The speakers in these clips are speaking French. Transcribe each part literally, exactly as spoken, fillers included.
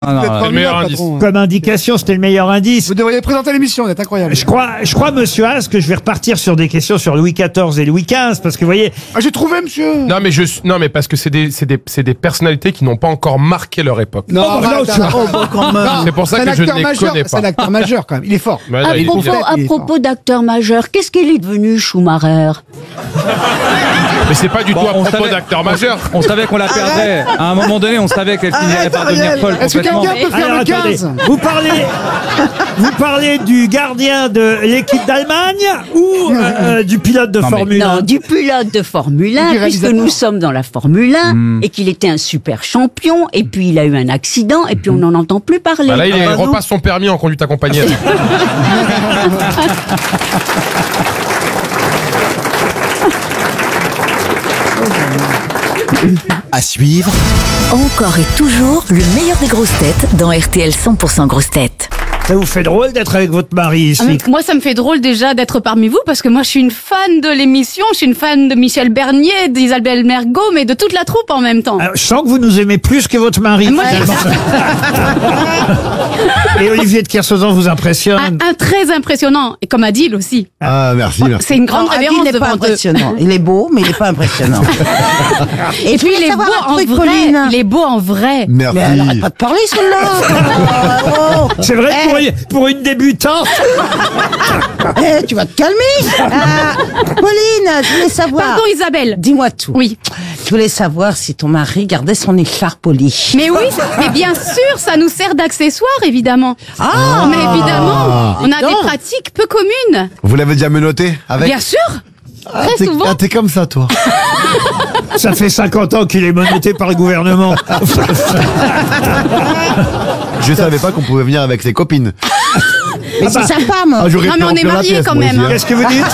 Ah non, Vous êtes là. formidable, meilleur patron. indice. Comme indication, c'était le meilleur indice. Vous devriez présenter l'émission, vous êtes incroyable. Je crois, je crois, monsieur Haas, que je vais repartir sur des questions sur Louis quatorze et Louis quinze, parce que vous voyez, Ah, j'ai trouvé, monsieur. Non mais je non mais parce que c'est des c'est des c'est des personnalités qui n'ont pas encore marqué leur époque. Non, Oh, bah, non, attends, tu- oh, bah, quand même. C'est pour ça C'est que un je ne acteur les majeur, connais C'est un pas. acteur majeur, quand même. Il est fort. Ouais, À non, il- propos, il a- à il est propos d'acteur majeur, qu'est-ce qu'il est devenu, Schumacher? Mais c'est pas du Bon, tout à on propos savait- d'acteur majeur. On savait qu'on la perdrait. À un moment donné, on savait qu'elle finirait Arrête, par devenir Ariel. folle Est-ce que complètement. quelqu'un peut faire alors le attendez, quinze? vous parlez, vous parlez du gardien de l'équipe d'Allemagne ou euh, du pilote de Non, mais- Formule un? Non, du pilote de Formule Du un, puisque réalisateur. nous sommes dans la Formule un, et qu'il était un super champion, et puis il a eu un accident, et puis on n'en entend plus parler. Bah là il Ah bah non. repasse son permis en conduite accompagnée. À suivre, Encore et toujours le meilleur des grosses têtes dans R T L cent pour cent grosses têtes. Ça vous fait drôle d'être avec votre mari ici? Ah, mais moi, ça me fait drôle déjà d'être parmi vous parce que moi, je suis une fan de l'émission, je suis une fan de Michel Bernier, d'Isabelle Mergo, mais de toute la troupe en même temps. Alors, je sens que vous nous aimez plus que votre mari. Moi, finalement. Et Olivier de Kersauzon vous impressionne. un, un très impressionnant, et comme Adil aussi. Ah, merci, merci. C'est une grande Non, Adil révérence n'est pas devant eux. impressionnant. Il est beau, mais il n'est pas impressionnant. Et puis, il est beau en vrai. Pauline. Il est beau en vrai. Merci. Mais elle arrête pas de parler, celle-là. Oh. C'est vrai que pour, une- pour une débutante, Eh, tu vas te calmer. Ah, Pauline, je voulais savoir. Pardon, Isabelle. Dis-moi tout. Oui. Je voulais savoir si ton mari gardait son écharpe poli. Mais oui, mais bien sûr, ça nous sert d'accessoire, évidemment. Ah, Mais évidemment, on a Dis des donc. pratiques peu communes. Vous l'avez déjà menotté avec Bien sûr. Ah, très t'es- souvent. Ah, t'es comme ça, toi. ça fait cinquante ans qu'il est menotté par le gouvernement. Je savais pas qu'on pouvait venir avec ses copines. mais c'est sa femme. Ah, j'aurais Non, pu mais on est remplir la mariés pièce, quand moi, même, aussi, hein. Qu'est-ce que vous dites?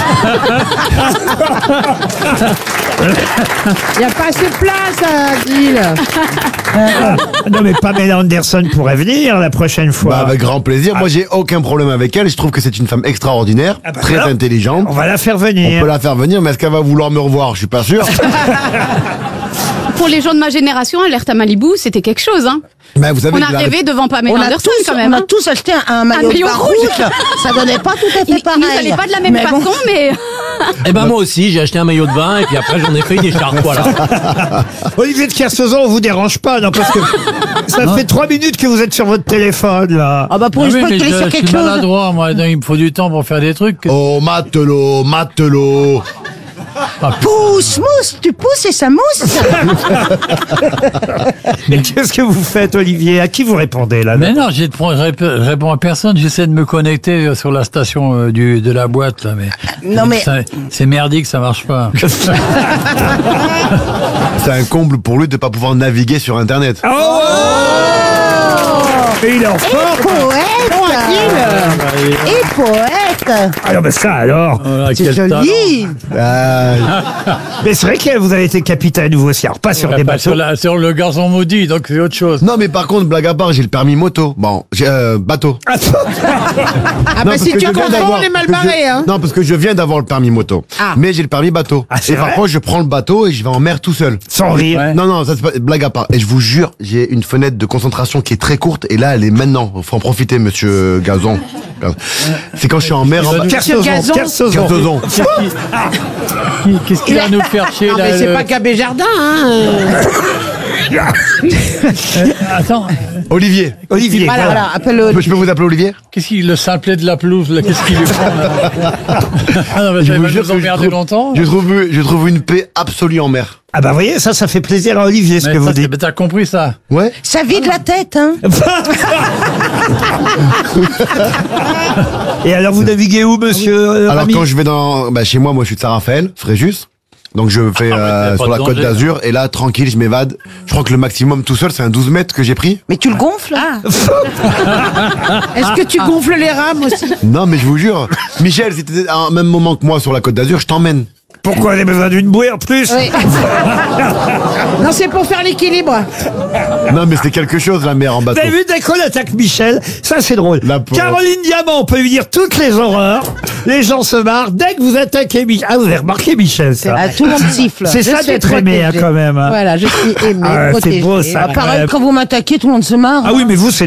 Il n'y a pas assez de place, Gilles. Non mais Pamela Anderson pourrait venir la prochaine fois. Bah, avec grand plaisir. Moi, j'ai aucun problème avec elle. Je trouve que c'est une femme extraordinaire, Ah bah très voilà. intelligente. On va la faire On venir. peut la faire venir, mais est-ce qu'elle va vouloir me revoir? Je suis pas sûr. Pour les gens de ma génération, Alerte à Malibu, c'était quelque chose, hein. Mais vous savez On que a la- rêvé devant Pamela On a, Anderson tous, quand même. on a hein. tous acheté un, un maillot, maillot de bain rouge. rouge. Ça donnait pas tout à fait Il, pareil. il nous allait pas de la même Mais bon. façon, mais Eh ben moi aussi, j'ai acheté un maillot de bain et puis après j'en ai fait une écharpe, voilà. Olivier de Kersauzon, on vous dérange pas, non, parce que ça fait trois minutes que vous êtes sur votre téléphone, là. Ah bah pour Ah une oui, fois mais qu'il est je, sur je quelque suis chose. maladroit, moi, donc il me faut du temps pour faire des trucs. Oh, matelot, matelot. Pousse, mousse, tu pousses et ça mousse. Mais qu'est-ce que vous faites, Olivier? À qui vous répondez, là? Mais non, je réponds à personne, j'essaie de me connecter sur la station euh, du, de la boîte, là, mais, Non, mais- ça- c'est merdique, ça marche pas. C'est un comble pour lui de pas pouvoir naviguer sur Internet. Oh Et il est en forme. Poète. Et poète. Alors, ben ça, alors. Voilà, C'est quel talent. joli. Ah, Mais c'est vrai que vous avez été capitaine, vous aussi. Alors, pas sur Ouais, des pas bateaux. sur, la- sur le garçon maudit, donc c'est autre chose. non, mais par contre, blague à part, j'ai le permis moto. Bon, j'ai euh, bateau. Ah Non, bah parce si que tu je viens confonds, d'avoir- on est mal que je- barré, hein. Non, parce que je viens d'avoir le permis moto. Ah. Mais j'ai le permis bateau. Ah, c'est et vrai parfois, je prends le bateau et je vais en mer tout seul. Sans rire. Ouais. Non, non, ça c'est pas blague à part. Et je vous jure, j'ai une fenêtre de concentration qui est très courte. Et là, elle est maintenant. Faut en profiter, monsieur Gazon. C'est quand je suis en mer. En bas. Kersauzon, Gazon. Kersauzon. Gazozon. Qui- Qu'est-ce qu'il va nous faire chier Ah là, mais c'est le- pas Gabé Jardin, hein. Attends, Olivier. Olivier. Voilà, voilà. voilà, appelle-le. Je peux vous appeler Olivier? qu'est-ce qu'il le simplet de la pelouse là, qu'est-ce qu'il lui prend là Ah non, mais Je ça vous va jure nous que je emmerder trouve- longtemps. Je trouve, je trouve une paix absolue en mer. Ah bah, vous voyez, ça, ça fait plaisir à Olivier, ce Mais que vous ça, dites. c'est- T'as compris ça? Ouais. Ça vide la tête, hein. Et alors, vous naviguez où, monsieur euh, Alors Rami quand je vais dans, bah, chez moi, moi je suis de Saint-Raphaël, Fréjus. Donc je fais Ah, mais euh, t'as pas sur de la côte danger, d'Azur et là tranquille je m'évade. Je crois que le maximum tout seul c'est un douze mètres que j'ai pris. Mais tu le gonfles. Est-ce que tu gonfles les rames aussi? Non mais je vous jure, Michel, si t'étais à un même moment que moi sur la côte d'Azur, je t'emmène. pourquoi on a besoin d'une bouée en plus? Oui. Non, c'est pour faire l'équilibre. Non, mais c'est quelque chose, la mer en Vous bateau. avez vu, dès qu'on attaque Michel, ça c'est drôle. La pauvre. Caroline Diamant, on peut lui dire toutes les horreurs. Les gens se marrent. Dès que vous attaquez Michel. Ah, vous avez remarqué Michel, ça. Ah, tout le monde siffle. C'est Je ça suis d'être aimé, hein, protégée. quand même. hein. Voilà, je suis aimée, Ah, c'est protégée. beau, ça, Ah, pareil, quand même. quand vous m'attaquez, tout le monde se marre. Ah oui, mais vous, c'est